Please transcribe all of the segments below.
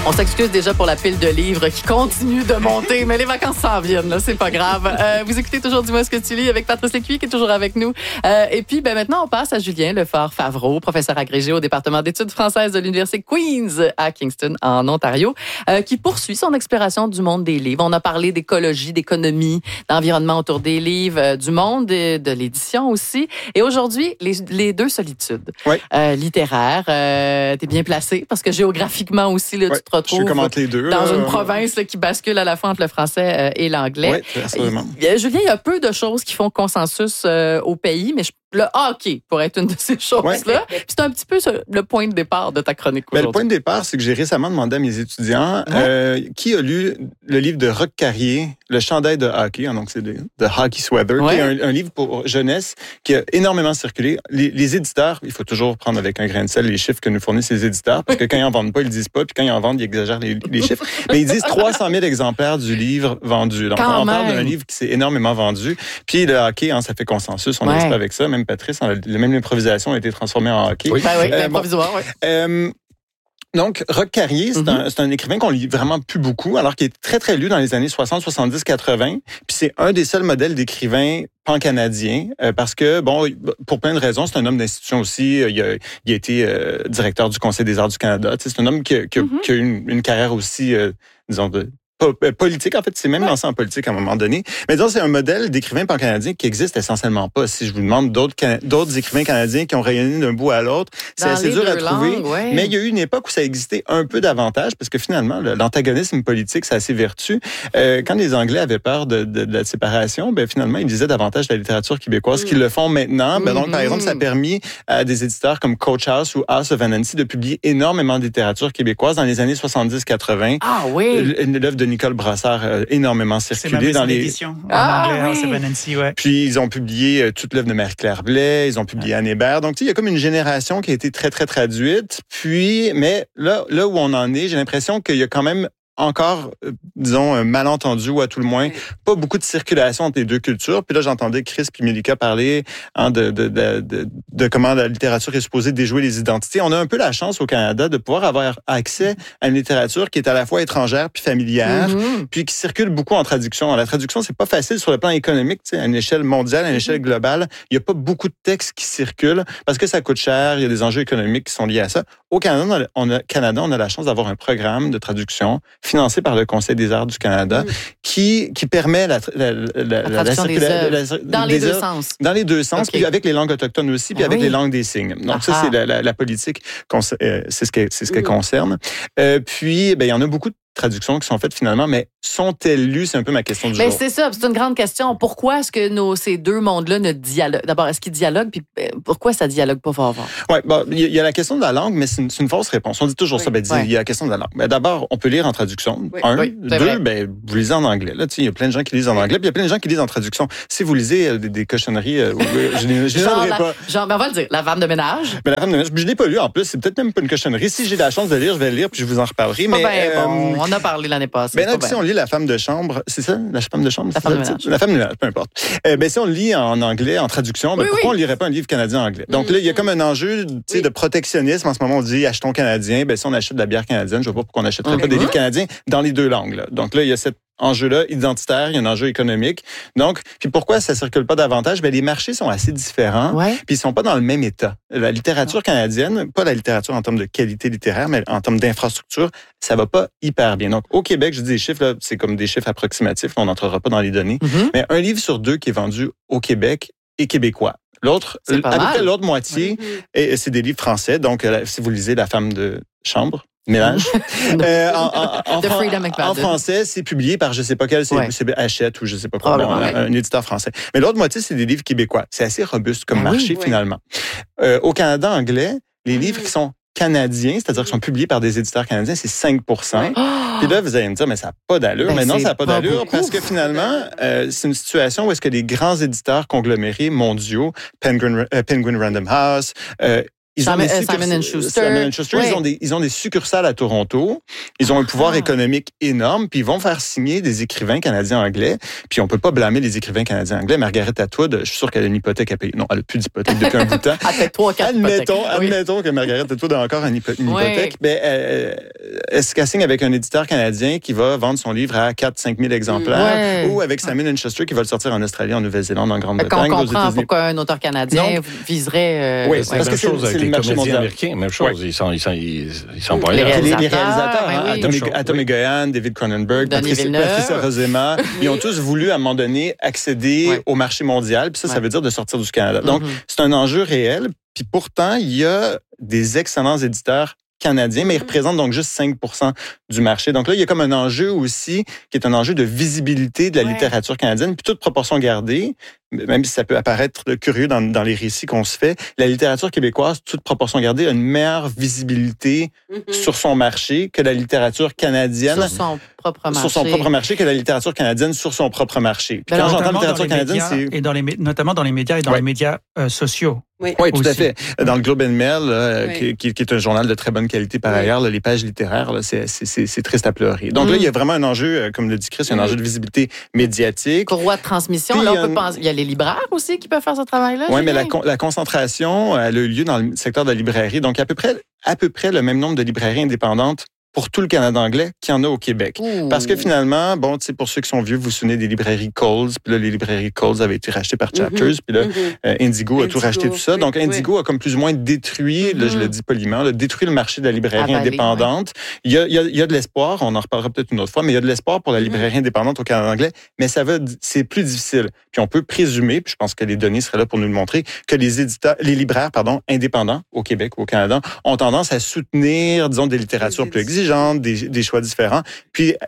On s'excuse déjà pour la pile de livres qui continue de monter, mais les vacances s'en viennent, là, c'est pas grave. Vous écoutez toujours Dis-moi ce que tu lis avec Patrice Lécuyer qui est toujours avec nous. Et puis, maintenant, on passe à Julien Lefort-Favreau, professeur agrégé au département d'études françaises de l'Université Queen's à Kingston, en Ontario, qui poursuit son exploration du monde des livres. On a parlé d'écologie, d'économie, d'environnement autour des livres, du monde de l'édition aussi. Et aujourd'hui, les deux solitudes. Oui. Littéraires. T'es bien placé parce que géographiquement aussi, là, tu te retrouves je suis comme entre les deux, dans une province là, qui bascule à la fois entre le français et l'anglais. Oui, absolument. Julien, il y a peu de choses qui font consensus au pays, mais le hockey pourrait être une de ces choses-là. Puis c'est un petit peu le point de départ de ta chronique aujourd'hui. Le point de départ, c'est que j'ai récemment demandé à mes étudiants qui a lu le livre de Roch Carrier, Le chandail de hockey, donc c'est de Hockey Sweater, qui est un livre pour jeunesse qui a énormément circulé. Les éditeurs, il faut toujours prendre avec un grain de sel les chiffres que nous fournissent les éditeurs, parce que quand ils en vendent pas, ils le disent pas, puis quand ils en vendent, ils exagèrent les chiffres. Mais ils disent 300 000 exemplaires du livre vendu. Donc, on parle d'un livre qui s'est énormément vendu. Puis le hockey, ça fait consensus, on n'est pas avec ça. Même Patrice, même l'improvisation a été transformée en hockey. Oui, l'improvisoire, oui. Donc, Roch Carrier, c'est un écrivain qu'on lit vraiment plus beaucoup, alors qu'il est très, très lu dans les années 60, 70, 80. Puis c'est un des seuls modèles d'écrivain pan-canadien, parce que, pour plein de raisons, c'est un homme d'institution aussi. Il a été directeur du Conseil des arts du Canada. C'est un homme qui a eu une carrière aussi, disons, politique, en fait, c'est même lancé en politique à un moment donné. Mais donc, c'est un modèle d'écrivain pan-canadien qui existe essentiellement pas. Si je vous demande d'autres écrivains canadiens qui ont rayonné d'un bout à l'autre, c'est assez dur à trouver. Mais il y a eu une époque où ça existait un peu davantage, parce que finalement, l'antagonisme politique, c'est assez vertu. Quand les Anglais avaient peur de la séparation, finalement, ils disaient davantage de la littérature québécoise qu'ils le font maintenant. Donc, par exemple, ça a permis à des éditeurs comme Coach House ou House of Anansi de publier énormément de littérature québécoise dans les années 70-80. Ah oui! L'œuvre de Nicole Brassard a énormément circulé dans les éditions en anglais, House of Anansi, Puis ils ont publié toute l'œuvre de Marie-Claire Blais, ils ont publié Anne Hébert. Donc il y a comme une génération qui a été très très traduite. Puis mais là où on en est, j'ai l'impression qu'il y a quand même encore, disons, un malentendu ou à tout le moins, pas beaucoup de circulation entre les deux cultures. Puis là, j'entendais Chris puis Mélika parler de comment la littérature est supposée déjouer les identités. On a un peu la chance au Canada de pouvoir avoir accès à une littérature qui est à la fois étrangère puis familière, puis qui circule beaucoup en traduction. La traduction, c'est pas facile sur le plan économique, tu sais, à une échelle mondiale, à une échelle globale. Il y a pas beaucoup de textes qui circulent parce que ça coûte cher, il y a des enjeux économiques qui sont liés à ça. Au Canada, on a la chance d'avoir un programme de traduction financé par le Conseil des arts du Canada, qui permet la circulation dans les deux sens. Dans les deux sens, puis avec les langues autochtones aussi, puis avec les langues des signes. Donc ça, c'est la politique, c'est ce qu'elle concerne. Puis, il y en a beaucoup de traductions qui sont faites finalement, mais sont-elles lues? C'est un peu ma question du jour. C'est ça, c'est une grande question. Pourquoi est-ce que ces deux mondes-là ne dialoguent? D'abord, est-ce qu'ils dialoguent? Puis pourquoi ça dialogue pas fort? Oui, il y a la question de la langue, mais c'est une fausse réponse. On dit toujours ça, il y a la question de la langue. Mais d'abord, on peut lire en traduction. Deux, vous lisez en anglais. Là, il y a plein de gens qui lisent en anglais, puis il y a plein de gens qui lisent en traduction. Si vous lisez des cochonneries, je ne pas. Genre, on va le dire, La femme de ménage. Mais La femme de ménage, je ne l'ai pas lu en plus. C'est peut-être même pas une cochonnerie. Si j'ai la chance de lire, je vais le lire, puis je vous en reparlerai. Mais on a parlé l'année passée. Si on lit La femme de chambre, c'est ça? La femme de chambre? La femme de ménage. La femme de ménage, peu importe. Si on le lit en anglais, en traduction, pourquoi on ne lirait pas un livre canadien en anglais? Donc là, il y a comme un enjeu de protectionnisme. En ce moment, on dit achetons canadien. Si on achète de la bière canadienne, je ne vois pas pourquoi on n'achèterait pas des livres canadiens dans les deux langues. Là. Donc là, il y a cet enjeu-là identitaire, il y a un enjeu économique. Donc, puis pourquoi ça circule pas davantage? Les marchés sont assez différents, puis ils sont pas dans le même état. La littérature canadienne, pas la littérature en termes de qualité littéraire, mais en termes d'infrastructure, ça va pas hyper bien. Donc, au Québec, je dis des chiffres, là, c'est comme des chiffres approximatifs, on n'entrera pas dans les données, mais un livre sur deux qui est vendu au Québec est québécois. L'autre, à peu près l'autre moitié, c'est des livres français. Donc, si vous lisez La femme de chambre, ménage. En français, c'est publié par je sais pas quel, c'est Hachette ou je sais pas quoi, un éditeur français. Mais l'autre moitié, c'est des livres québécois. C'est assez robuste comme marché finalement. Au Canada anglais, les livres qui sont canadiens, c'est-à-dire qui sont publiés par des éditeurs canadiens, c'est 5 Puis là, vous allez me dire, mais ça n'a pas d'allure. Mais non, ça n'a pas d'allure parce que finalement, c'est une situation où est-ce que les grands éditeurs conglomérés mondiaux, Penguin Random House, Simon & Schuster. Ils ont des succursales à Toronto. Ils ont un pouvoir économique énorme. Puis ils vont faire signer des écrivains canadiens-anglais. Puis on peut pas blâmer les écrivains canadiens-anglais. Margaret Atwood, je suis sûr qu'elle a une hypothèque à payer. Non, elle a plus d'hypothèque depuis un bout de temps. Elle fait 3-4 Admettons que Margaret Atwood a encore une hypothèque. elle signe avec un éditeur canadien qui va vendre son livre à 4-5 000 exemplaires, ou avec Simon & Schuster qui va le sortir en Australie, en Nouvelle-Zélande, en Grande-Bretagne, on comprend pourquoi un auteur canadien viserait... oui, parce que c'est le marché mondial. Américain, même chose. Ils sont pas Les là. Les réalisateurs, oui. Atomy Goyan, David Cronenberg, Patricia Rozema, ils ont tous voulu, à un moment donné, accéder au marché mondial. Puis ça veut dire de sortir du Canada. Donc, c'est un enjeu réel. Puis pourtant, il y a des excellents éditeurs canadiens, mais ils représentent donc juste 5% du marché. Donc là, il y a comme un enjeu aussi qui est un enjeu de visibilité de la littérature canadienne, puis toute proportion gardée, même si ça peut apparaître curieux dans les récits qu'on se fait, la littérature québécoise, toute proportion gardée, a une meilleure visibilité sur son marché que la littérature canadienne. Sur son propre marché. Sur son propre marché que la littérature canadienne sur son propre marché. Puis quand j'entends littérature canadienne, c'est... Et notamment dans les médias et dans les médias sociaux. Oui, tout à fait. Dans le Globe and Mail, qui est un journal de très bonne qualité par ailleurs, là, les pages littéraires, là, c'est triste à pleurer. Donc là, il y a vraiment un enjeu, comme le dit Chris, un enjeu de visibilité médiatique. Courroie de transmission, là, on peut penser... Il y a les libraires aussi qui peuvent faire ce travail-là. Oui, mais la concentration, elle a eu lieu dans le secteur de la librairie. Donc, à peu près le même nombre de librairies indépendantes pour tout le Canada anglais qu'il y en a au Québec. Parce que finalement, bon, tu sais, pour ceux qui sont vieux, vous vous souvenez des librairies Coles, puis là, les librairies Coles avaient été rachetées par Chapters, puis là, Indigo a tout racheté, tout ça. Donc, Indigo a comme plus ou moins détruit, là, je le dis poliment, détruit le marché de la librairie indépendante. Il y a de l'espoir, on en reparlera peut-être une autre fois, mais il y a de l'espoir pour la librairie indépendante au Canada anglais, mais c'est plus difficile. Puis on peut présumer, puis je pense que les données seraient là pour nous le montrer, que les libraires, indépendants au Québec ou au Canada ont tendance à soutenir, disons, des littératures plus exigeantes, des choix différents. Puis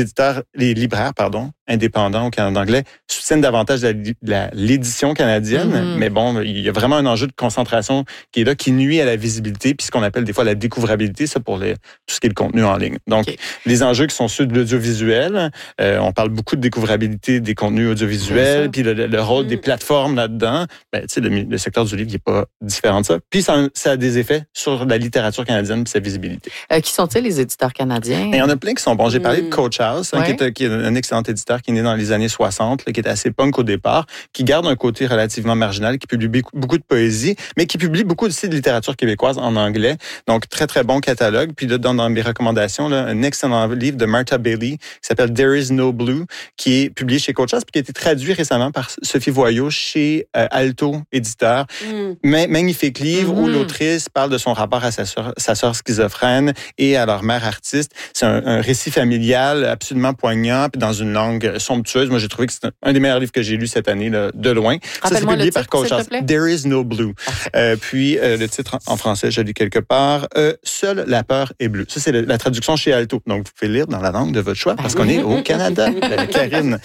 les libraires, indépendants au Canada anglais, soutiennent davantage l'édition canadienne. Mais bon, il y a vraiment un enjeu de concentration qui est là, qui nuit à la visibilité, puis ce qu'on appelle des fois la découvrabilité, ça pour tout ce qui est le contenu en ligne. Donc, les enjeux qui sont ceux de l'audiovisuel, on parle beaucoup de découvrabilité des contenus audiovisuels, puis le rôle des plateformes là-dedans. Ben, tu sais, le secteur du livre, il n'est pas différent de ça. Puis ça a des effets sur la littérature canadienne puis sa visibilité. Qui sont-ils les éditeurs canadiens? Et il y en a plein qui sont bons. J'ai parlé de Coach House, qui est un excellent éditeur qui est né dans les années 60, qui est assez punk au départ, qui garde un côté relativement marginal, qui publie beaucoup de poésie, mais qui publie beaucoup aussi de littérature québécoise en anglais. Donc, très, très bon catalogue. Puis là, dans mes recommandations, là, un excellent livre de Martha Bailey qui s'appelle There is no Blue, qui est publié chez Coach House, puis qui a été traduit récemment par Sophie Voyot chez Alto, éditeur. Magnifique livre où l'autrice parle de son rapport à sa sœur schizophrène et à leur mère artiste. C'est un récit familial absolument poignant, puis dans une langue somptueuse. Moi, j'ai trouvé que c'est un des meilleurs livres que j'ai lu cette année, là, de loin. Ça, c'est publié par Coach House. There is no blue. Puis, le titre en français, je l'ai quelque part. Seule la peur est bleue. Ça, c'est la traduction chez Alto. Donc, vous pouvez lire dans la langue de votre choix, parce qu'on est au Canada. Karine.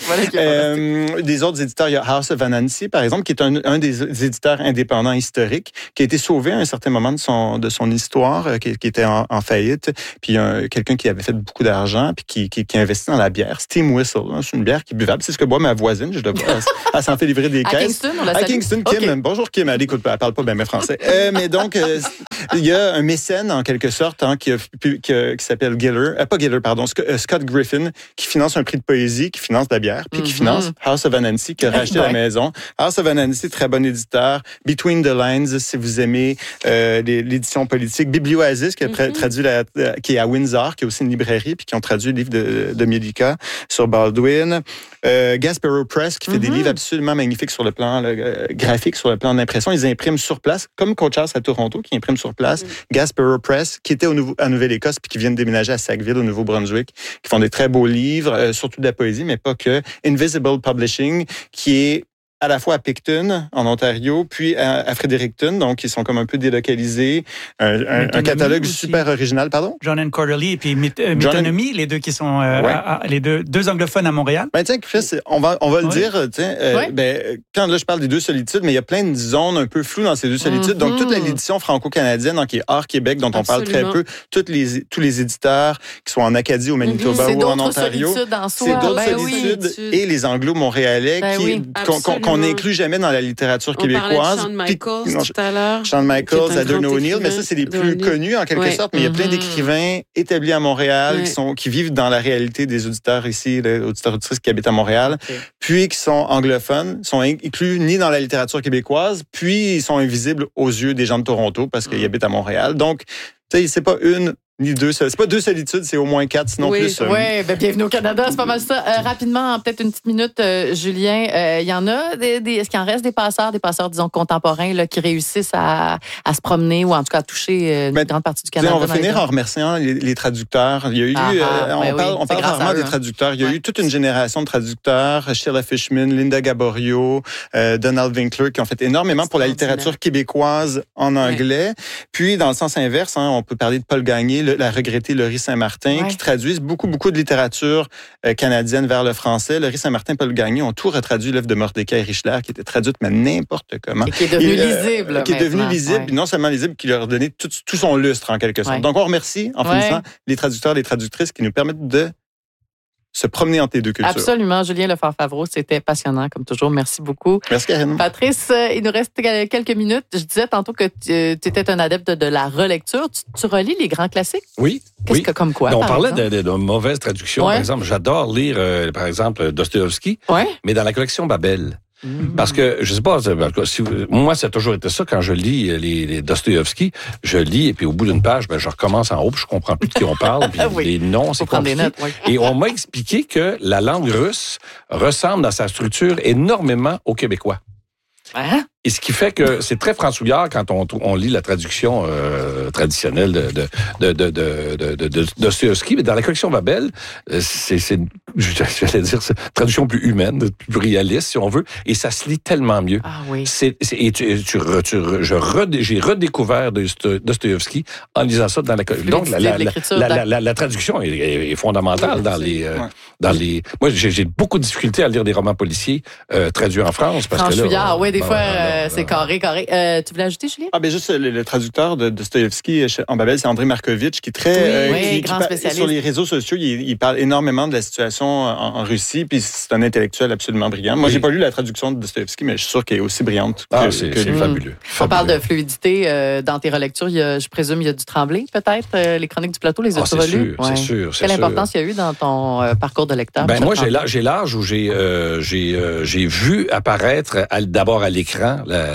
Des autres éditeurs, il y a House of Anansi, par exemple, qui est un des éditeurs indépendants historiques, qui a été sauvé à un certain moment de son histoire, qui était en faillite. Puis, il y a quelqu'un qui avait fait beaucoup d'argent, puis qui investit dans la bière. Steam Whistle, hein, c'est une bière qui est buvable. C'est ce que boit ma voisine. Je dois voir. Elle s'en fait livrer des caisses. À Kingston, Kim. Okay. Bonjour, Kim. Elle écoute pas. Elle parle pas bien français. Mais donc, il y a un mécène, en quelque sorte, qui s'appelle Scott Griffin, qui finance un prix de poésie, qui finance de la bière, puis qui finance House of Anansi, qui a racheté la maison. House of Anansi, très bon éditeur. Between the Lines, si vous aimez l'édition politique. Biblioasis, qui a traduit qui est à Windsor, qui est aussi une librairie, puis qui ont traduit le livre de Miedica sur Baldwin. Gaspereau Press, qui fait des livres absolument magnifiques sur le plan graphique, sur le plan d'impression. Ils impriment sur place, comme Coach House à Toronto, qui imprime sur place. Gaspereau Press, qui était à Nouvelle-Écosse, puis qui viennent de déménager à Sackville, au Nouveau-Brunswick, qui font des très beaux livres, surtout de la poésie, mais pas que. Invisible Publishing, qui est à la fois à Picton, en Ontario, puis à Fredericton, donc ils sont comme un peu délocalisés. Un catalogue aussi super original, pardon? John and Quarterly et puis Metonymy, les deux qui sont les deux anglophones à Montréal. Ben tiens, Chris, on va le dire, quand là je parle des deux solitudes, mais il y a plein de zones un peu floues dans ces deux solitudes. Donc toute l'édition franco-canadienne, donc qui est hors Québec, dont on parle très peu, tous les éditeurs qui sont en Acadie, au Manitoba ou en Ontario, c'est d'autres solitudes et les anglo-montréalais qu'on n'inclut jamais dans la littérature québécoise. On parlait de Shawn Michaels tout à l'heure. Shawn Michaels, Adorno O'Neill, mais ça, c'est les plus connus en quelque sorte. Mais il y a plein d'écrivains établis à Montréal qui vivent dans la réalité des auditeurs ici, les auditeurs-auditrices qui habitent à Montréal, puis qui sont anglophones, sont inclus ni dans la littérature québécoise, puis ils sont invisibles aux yeux des gens de Toronto parce qu'ils habitent à Montréal. Donc, tu sais, c'est pas une ni deux. C'est pas 2 solitudes, c'est au moins 4, sinon plus. Oui, bienvenue au Canada, c'est pas mal ça. Rapidement, peut-être une petite minute, Julien. Il y en a est-ce qu'il en reste des passeurs, disons, contemporains, là, qui réussissent à se promener ou en tout cas à toucher une grande partie du Canada? On va finir en remerciant les traducteurs. Il y a eu, on parle rarement des traducteurs. Il y a eu toute une génération de traducteurs, Sheila Fishman, Linda Gaborio, Donald Winkler, qui ont fait énormément pour la littérature québécoise en anglais. Puis, dans le sens inverse, on peut parler de Paul Gagné, la regrettée Laurie Saint-Martin, qui traduisent beaucoup de littérature canadienne vers le français. Laurie Saint-Martin, Paul Gagné ont tout retraduit l'œuvre de Mordecai Richler, qui était traduite, mais n'importe comment. Et qui est devenu lisible. Qui est devenu lisible, puis non seulement lisible, qui leur a donné tout son lustre, en quelque sorte. Donc, on remercie, en finissant, les traducteurs, les traductrices qui nous permettent de se promener entre les deux cultures. Absolument. Julien Lefort-Favreau, c'était passionnant, comme toujours. Merci beaucoup. Merci, Karine. Patrice, il nous reste quelques minutes. Je disais tantôt que tu étais un adepte de la relecture. Tu relis les grands classiques? Oui. Qu'est-ce que, comme quoi? On parlait de mauvaises traductions, par exemple. J'adore lire, par exemple, Dostoïevski, mais dans la collection Babel. Parce que, je sais pas, moi, ça a toujours été ça, quand je lis les Dostoïevski, je lis, et puis au bout d'une page, je recommence en haut, puis je comprends plus de qui on parle, puis les noms, c'est compliqué. Des notes, Et on m'a expliqué que la langue russe ressemble dans sa structure énormément au québécois. Hein? Et ce qui fait que c'est très francouillard quand on lit la traduction traditionnelle de Dostoïevski. Mais dans la collection Babel, j'allais dire, c'est une traduction plus humaine, plus réaliste, si on veut, et ça se lit tellement mieux. Ah oui. J'ai redécouvert Dostoïevski en lisant ça dans la collection. Donc, la traduction est fondamentale dans les. Moi, j'ai beaucoup de difficultés à lire des romans policiers traduits en France. Franchouillard, oui, des fois. C'est carré. Tu voulais ajouter, Julien? Juste le traducteur de Dostoïevski en Babel, c'est André Markovitch, qui est très... grand spécialiste. Sur les réseaux sociaux, il parle énormément de la situation en Russie, puis c'est un intellectuel absolument brillant. Moi, j'ai pas lu la traduction de Dostoïevski, mais je suis sûr qu'elle est aussi brillante c'est fabuleux. On parle de fluidité dans tes relectures. Je présume il y a du Tremblay, peut-être? Les Chroniques du plateau, les as-tu relues? C'est sûr. Quelle importance il y a eu dans ton parcours de lecteur? Moi, j'ai l'âge où j'ai vu apparaître d'abord à l'écran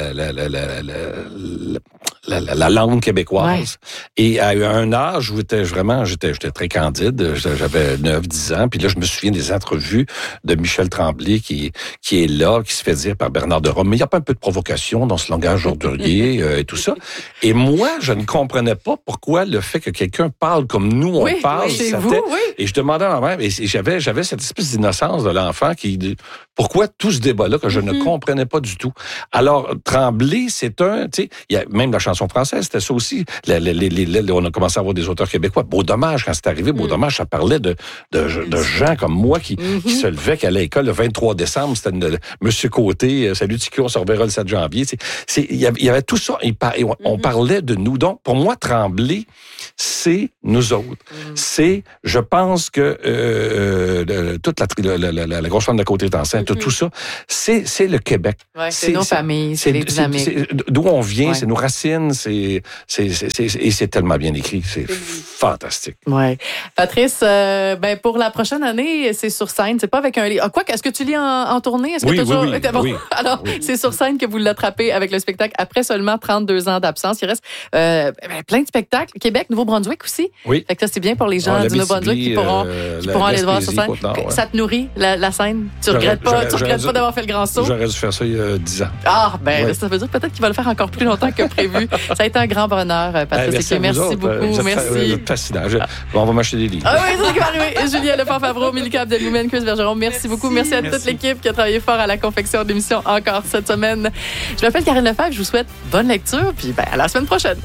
la langue québécoise. Et à un âge où j'étais très candide, j'avais 9-10 ans, puis là, je me souviens des entrevues de Michel Tremblay qui est là, qui se fait dire par Bernard de Rome, mais il n'y a pas un peu de provocation dans ce langage ordurier et tout ça. Et moi, je ne comprenais pas pourquoi le fait que quelqu'un parle comme nous, on parle, et je demandais à ma mère, et j'avais cette espèce d'innocence de l'enfant qui... Pourquoi tout ce débat-là que je ne comprenais pas du tout? Alors, Tremblay, c'est il y a même la chanson française, c'était ça aussi. On a commencé à avoir des auteurs québécois. Beau Dommage, quand c'est arrivé, Beau Dommage, ça parlait de gens comme moi qui se levaient, qui allaient à l'école le 23 décembre, c'était Monsieur Côté, salut Ticu, on se reverra le 7 janvier. Il y avait tout ça, on parlait de nous. Donc, pour moi, Tremblay, c'est nous autres. Je pense que toute la grosse femme de Côté est enceinte, tout ça, c'est le Québec. Ouais, c'est nos familles, c'est les dynamiques. D'où on vient, c'est nos racines, et c'est tellement bien écrit, c'est fantastique. Ouais. Patrice, pour la prochaine année, c'est sur scène, c'est pas avec un livre. Quoi, est-ce que tu lis en tournée? Est-ce que oui. Alors, c'est sur scène que vous l'attrapez avec le spectacle après seulement 32 ans d'absence. Il reste plein de spectacles. Québec, Nouveau-Brunswick aussi. Oui. Fait que ça, c'est bien pour les gens du Nouveau-Brunswick qui pourront aller voir sur scène. Ça te nourrit, la scène? Tu regrettes pas d'avoir fait le grand saut? J'aurais dû faire ça il y a 10 ans. Ça veut dire peut-être qu'il va le faire encore plus longtemps que prévu. Ça a été un grand bonheur, Patrice. Merci beaucoup. Merci. Fascinant. On va m'acheter des livres. Oui, c'est ce qui va arriver. Julien Lefort-Favreau, Milka Abdelmoumen, Chris Bergeron, merci beaucoup. Merci à toute l'équipe qui a travaillé fort à la confection d'émissions encore cette semaine. Je m'appelle Karine Lefebvre, je vous souhaite bonne lecture, puis à la semaine prochaine.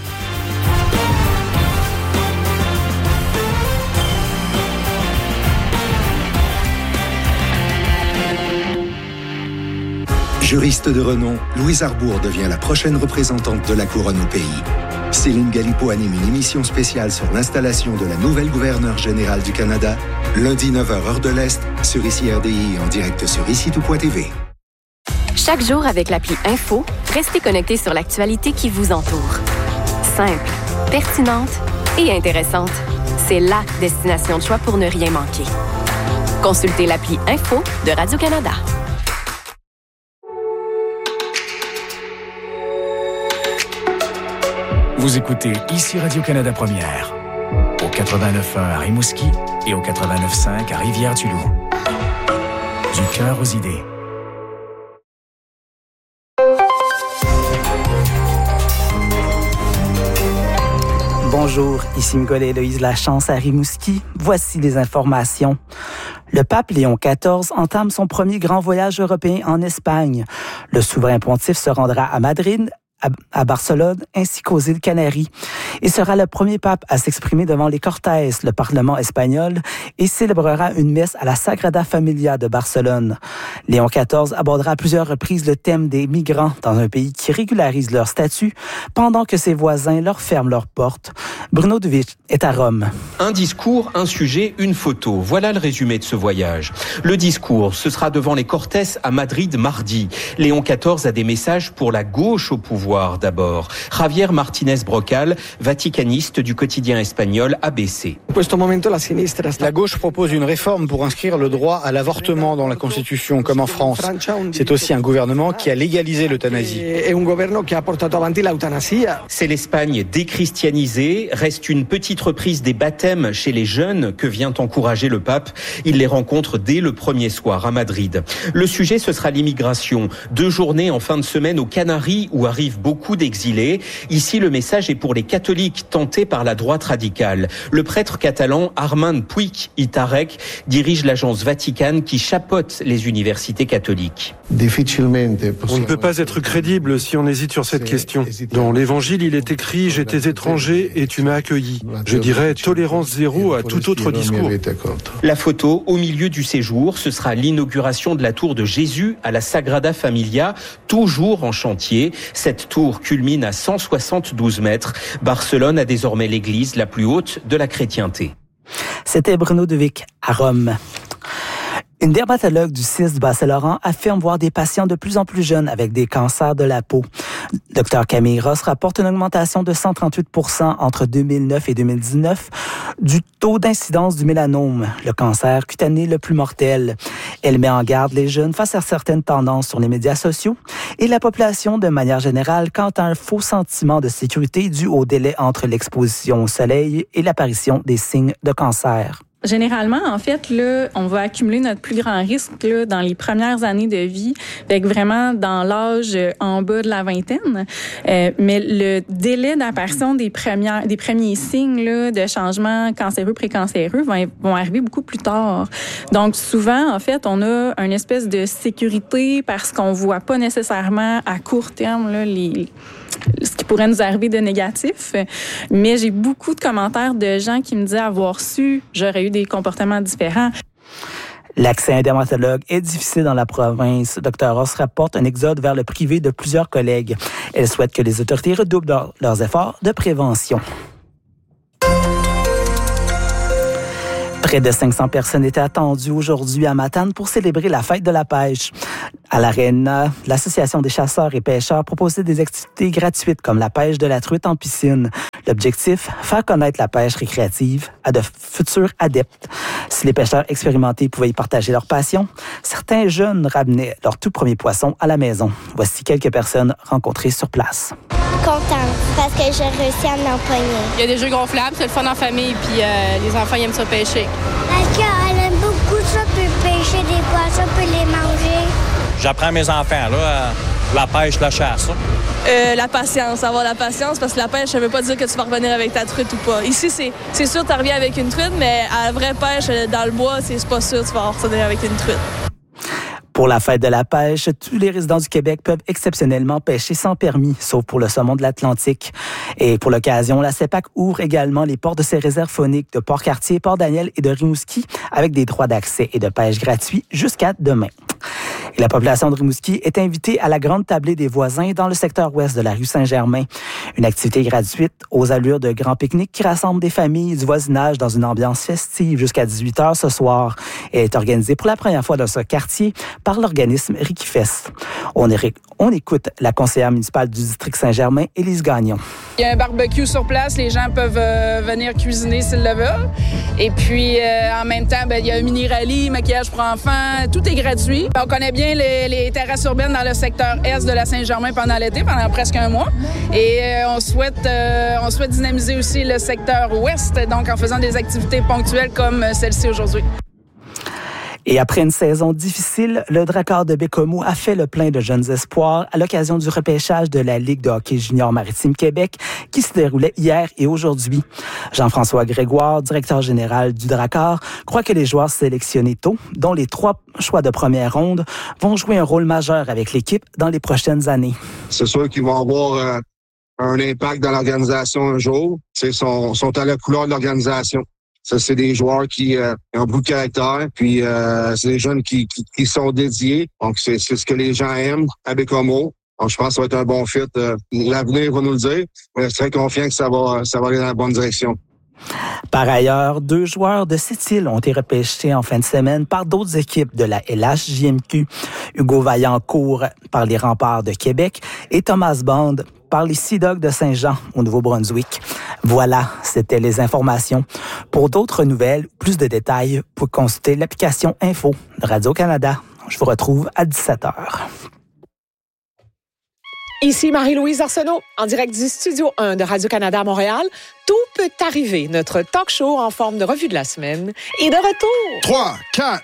Juriste de renom, Louise Arbour devient la prochaine représentante de la couronne au pays. Céline Galipeau anime une émission spéciale sur l'installation de la nouvelle gouverneure générale du Canada, lundi 9h heure de l'Est, sur ICI RDI en direct sur ICITOUP.tv. Chaque jour avec l'appli Info, restez connectés sur l'actualité qui vous entoure. Simple, pertinente et intéressante. C'est la destination de choix pour ne rien manquer. Consultez l'appli Info de Radio-Canada. Vous écoutez ici Radio-Canada Première. 89.1 à Rimouski et au 89.5 à Rivière-du-Loup. Du cœur aux idées. Bonjour, ici Mgolé Héloïse Lachance à Rimouski. Voici les informations. Le pape Léon XIV entame son premier grand voyage européen en Espagne. Le souverain pontife se rendra à Madrid, à Barcelone ainsi qu'aux îles Canaries. Il sera le premier pape à s'exprimer devant les Cortes, le Parlement espagnol, et célébrera une messe à la Sagrada Familia de Barcelone. Léon XIV abordera à plusieurs reprises le thème des migrants dans un pays qui régularise leur statut, pendant que ses voisins leur ferment leurs portes. Bruno Duvic est à Rome. Un discours, un sujet, une photo. Voilà le résumé de ce voyage. Le discours, ce sera devant les Cortes à Madrid mardi. Léon XIV a des messages pour la gauche au pouvoir. D'abord, Javier Martínez Brocal, vaticaniste du quotidien espagnol ABC. La gauche propose une réforme pour inscrire le droit à l'avortement dans la Constitution, comme en France. C'est aussi un gouvernement qui a légalisé l'euthanasie. C'est l'Espagne déchristianisée. Reste une petite reprise des baptêmes chez les jeunes que vient encourager le pape. Il les rencontre dès le premier soir à Madrid. Le sujet, ce sera l'immigration. 2 journées en fin de semaine aux Canaries où arrivent beaucoup d'exilés. Ici, le message est pour les catholiques tentés par la droite radicale. Le prêtre catalan Armand Puig i Tarek dirige l'agence Vatican qui chapeaute les universités catholiques. On ne peut pas être crédible si on hésite sur cette question. Dans l'Évangile, il est écrit « J'étais étranger et tu m'as accueilli ». Je dirais tolérance zéro à tout autre discours. La photo au milieu du séjour, ce sera l'inauguration de la tour de Jésus à la Sagrada Familia, toujours en chantier. Cette tour culmine à 172 mètres. Barcelone a désormais l'église la plus haute de la chrétienté. C'était Bruno Devic à Rome. Une dermatologue du CIS du Bas-Saint-Laurent affirme voir des patients de plus en plus jeunes avec des cancers de la peau. Dr Camille Ross rapporte une augmentation de 138% entre 2009 et 2019 du taux d'incidence du mélanome, le cancer cutané le plus mortel. Elle met en garde les jeunes face à certaines tendances sur les médias sociaux et la population de manière générale quant à un faux sentiment de sécurité dû au délai entre l'exposition au soleil et l'apparition des signes de cancer. Généralement, en fait, là, on va accumuler notre plus grand risque là, dans les premières années de vie, avec vraiment dans l'âge en bas de la vingtaine. Mais le délai d'apparition des premiers signes là, de changement cancéreux, précancéreux vont arriver beaucoup plus tard. Donc, souvent, en fait, on a une espèce de sécurité parce qu'on voit pas nécessairement à court terme là, ce qui pourrait nous arriver de négatif. Mais j'ai beaucoup de commentaires de gens qui me disent avoir su, j'aurais eu des comportements différents. L'accès à un dermatologue est difficile dans la province. Dr Ross rapporte un exode vers le privé de plusieurs collègues. Elle souhaite que les autorités redoublent leurs efforts de prévention. Près de 500 personnes étaient attendues aujourd'hui à Matane pour célébrer la fête de la pêche. À l'Arena, l'Association des chasseurs et pêcheurs proposait des activités gratuites comme la pêche de la truite en piscine. L'objectif, faire connaître la pêche récréative à de futurs adeptes. Si les pêcheurs expérimentés pouvaient y partager leur passion, certains jeunes ramenaient leur tout premier poisson à la maison. Voici quelques personnes rencontrées sur place. Contente parce que j'ai réussi à m'empoigner. Il y a des jeux gonflables, c'est le fun en famille, puis les enfants ils aiment ça pêcher. Parce qu'elle aime beaucoup ça, peut pêcher des poissons, peut les manger. J'apprends à mes enfants là, la pêche, la chasse. La patience, avoir la patience, parce que la pêche, ça veut pas dire que tu vas revenir avec ta truite ou pas. Ici, c'est sûr que tu reviens avec une truite, mais à la vraie pêche, dans le bois, c'est pas sûr que tu vas revenir avec une truite. Pour la fête de la pêche, tous les résidents du Québec peuvent exceptionnellement pêcher sans permis, sauf pour le saumon de l'Atlantique. Et pour l'occasion, la CEPAC ouvre également les portes de ses réserves fauniques de Port-Cartier, Port-Daniel et de Rimouski avec des droits d'accès et de pêche gratuits jusqu'à demain. Et la population de Rimouski est invitée à la grande tablée des voisins dans le secteur ouest de la rue Saint-Germain. Une activité gratuite aux allures de grand pique-nique qui rassemble des familles du voisinage dans une ambiance festive jusqu'à 18h ce soir. Elle est organisée pour la première fois dans ce quartier par l'organisme Rikifest. On écoute la conseillère municipale du district Saint-Germain, Élise Gagnon. Il y a un barbecue sur place, les gens peuvent venir cuisiner s'ils le veulent. Et puis, en même temps, il y a un mini-rallye, maquillage pour enfants, tout est gratuit. On connaît bien bien les terrasses urbaines dans le secteur est de la Saint-Germain pendant l'été, pendant presque un mois. Et on souhaite dynamiser aussi le secteur ouest, donc en faisant des activités ponctuelles comme celle-ci aujourd'hui. Et après une saison difficile, le Drakkar de Bécomo a fait le plein de jeunes espoirs à l'occasion du repêchage de la Ligue de hockey junior Maritime Québec qui se déroulait hier et aujourd'hui. Jean-François Grégoire, directeur général du Drakkar, croit que les joueurs sélectionnés tôt, dont les 3 choix de première ronde, vont jouer un rôle majeur avec l'équipe dans les prochaines années. C'est sûr qu'ils vont avoir un impact dans l'organisation un jour. Ils sont à la couleur de l'organisation. Ça, c'est des joueurs qui ont beaucoup de caractère, puis c'est des jeunes qui sont dédiés. Donc, c'est ce que les gens aiment à Bécomo. Donc, je pense que ça va être un bon fit. L'avenir va nous le dire, mais je suis très confiant que ça va aller dans la bonne direction. Par ailleurs, 2 joueurs de Sept-Îles ont été repêchés en fin de semaine par d'autres équipes de la LHJMQ. Hugo Vaillancourt par les Remparts de Québec et Thomas Bond par les Sea Dogs de Saint-Jean au Nouveau-Brunswick. Voilà, c'était les informations. Pour d'autres nouvelles, plus de détails, vous pouvez consulter l'application Info de Radio-Canada. Je vous retrouve à 17h. Ici Marie-Louise Arsenault, en direct du Studio 1 de Radio-Canada à Montréal. Tout peut arriver, notre talk show en forme de revue de la semaine est de retour. 3, 4...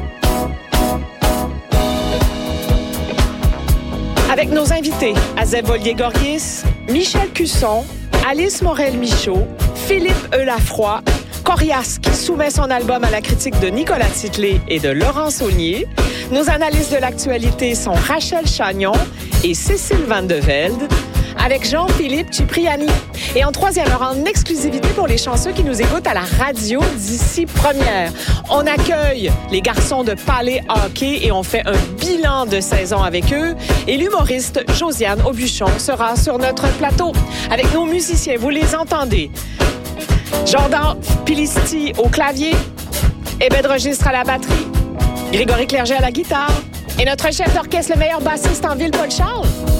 Avec nos invités, Azeb Vollier-Gorgis, Michel Cusson, Alice Morel-Michaud, Philippe Eulafroy, Corias qui soumet son album à la critique de Nicolas Titley et de Laurent Saulnier. Nos analystes de l'actualité sont Rachel Chagnon et Cécile Van de Velde, avec Jean-Philippe Cipriani. Et en 3e heure, en exclusivité pour les chanceux qui nous écoutent à la radio d'ici première. On accueille les garçons de Palais Hockey et on fait un bilan de saison avec eux. Et l'humoriste Josiane Aubuchon sera sur notre plateau. Avec nos musiciens, vous les entendez. Jordan Pilisti au clavier, Ebed Registre à la batterie, Grégory Clerget à la guitare et notre chef d'orchestre, le meilleur bassiste en ville, Paul Charles.